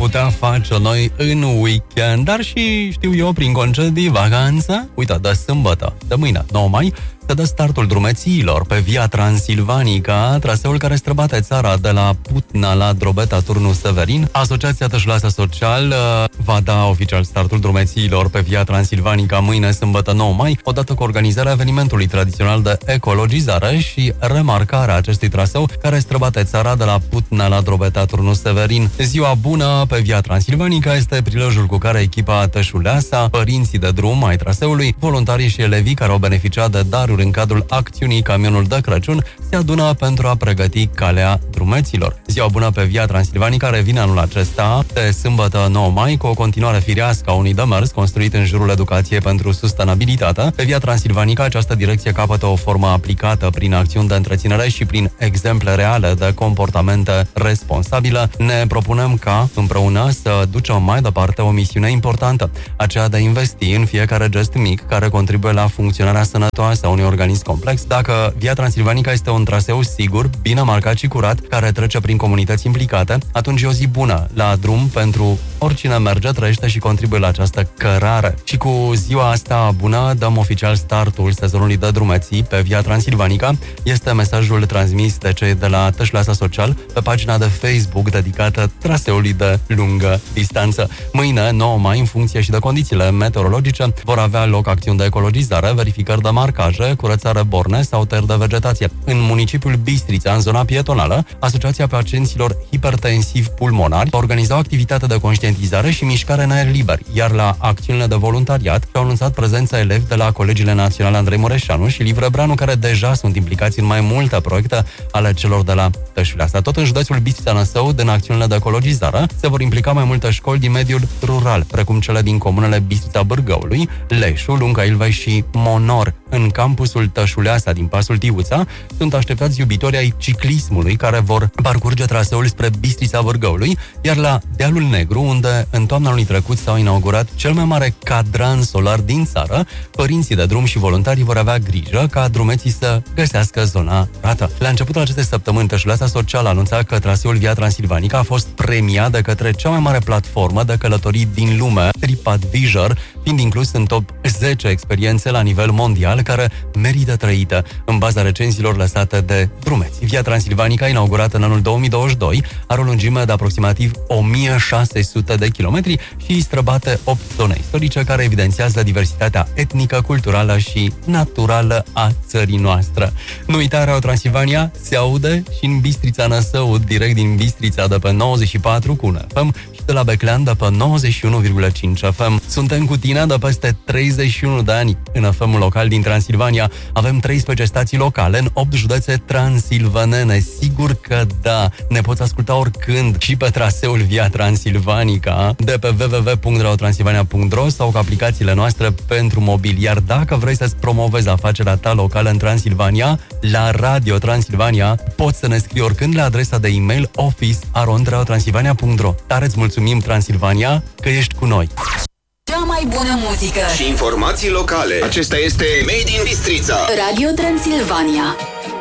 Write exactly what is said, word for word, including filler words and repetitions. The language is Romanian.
putea face noi în weekend, dar și, știu eu, prin concedii, vacanță. Uite, de sâmbătă, de mâine, nouă mai, se dă startul drumețiilor pe Via Transilvanica, traseul care străbate țara de la Putna la Drobeta, Turnul Severin. Asociația Tășulasa Social uh, va da oficial startul drumețiilor pe Via Transilvanica mâine, sâmbătă nouă mai, odată cu organizarea evenimentului tradițional de ecologizare și remarcarea acestui traseu care străbate țara de la Putna la Drobeta, Turnul Severin. Ziua bună pe Via Transilvanica este prilejul cu care echipa Tășuleasa, părinții de drum ai traseului, voluntarii și elevii care au beneficiat de daruri în cadrul acțiunii Camionul de Crăciun se adună pentru a pregăti calea drumeților. Ziua bună pe Via Transilvanica revine anul acesta, de sâmbătă nouă mai, cu o continuare firească a unui demers construit în jurul educației pentru sustenabilitate. Pe Via Transilvanica această direcție capătă o formă aplicată prin acțiuni de întreținere și prin exemple reale de comportamente responsabile. Ne propunem ca împreună să ducem mai departe o misiune importantă, aceea de a investi în fiecare gest mic care contribuie la funcționarea sănătoasă a unui organism complex. Dacă Via Transilvanica este un traseu sigur, bine marcat și curat, care trece prin comunități implicate, atunci e o zi bună la drum pentru oricine merge, trăiește și contribuie la această cărare. Și cu ziua asta bună dăm oficial startul sezonului de drumeții pe Via Transilvanica. Este mesajul transmis de cei de la Tășulasa Social pe pagina de Facebook dedicată traseului de lungă distanță. Mâine, nouă mai, în funcție și de condițiile meteorologice, vor avea loc acțiuni de ecologizare, verificări de marcaje, curățare borne sau tăieri de vegetație. În municipiul Bistrița, în zona pietonală, Asociația Pacienților Hipertensiv Pulmonari va organiza o activitate de conștientizare și mișcare în aer liber, iar la acțiunile de voluntariat și-au anunțat prezența elevi de la Colegiile Naționale Andrei Mureșanu și Liv Răbranu, care deja sunt implicați în mai multe proiecte ale celor de la Tășuleasa. Tot în județul Bistrița-Năsăud, în acțiunile de ecologizare, se vor implica mai multe școli din mediul rural, precum cele din comunele Bistrița Bârgăului, Leșu, Lunca Ilvei și Monor. În campusul Tășuleasa din Pasul Tiuța sunt așteptați iubitori ai ciclismului care vor parcurge traseul spre Bistrița Bârgăului, iar la Dealul Negru, unde în toamna anului trecut s-au inaugurat cel mai mare cadran solar din țară, părinții de drum și voluntarii vor avea grijă ca drumeții să găsească zona rată. La începutul acestei săptămâni, Tășulasa Social a anunțat că traseul Via Transilvanica a fost premiat de către cea mai mare platformă de călătorii din lume, TripAdvisor, fiind inclus în top zece experiențe la nivel mondial care merită trăită, în baza recenziilor lăsate de drumeți. Via Transilvanica, inaugurată în anul două mii douăzeci și doi, are o lungime de aproximativ o mie șase sute de kilometri și străbate opt zone istorice care evidențiază diversitatea etnică, culturală și naturală a țării noastre. Nu uita, Radio Transilvania se aude și în Bistrița Năsăud, direct din Bistrița de pe nouăzeci și patru cu un F M și de la Beclean de pe nouăzeci și unu virgulă cinci F M. Suntem cu tine de peste treizeci și unu de ani în F M-ul local din Transilvania. Avem treisprezece stații locale în opt județe transilvanene. Sigur că da, ne poți asculta oricând și pe traseul Via Transilvanica de pe w w w punct radio transilvania punct r o sau cu aplicațiile noastre pentru mobil. Iar dacă vrei să-ți promovezi afacerea ta locală în Transilvania, la Radio Transilvania poți să ne scrii oricând la adresa de e-mail office arond radio transilvania punct r o. Tare îți mulțumim, Transilvania, că ești cu noi! Cea mai bună muzică și informații locale. Acesta este Made in Bistrița. Radio Transilvania.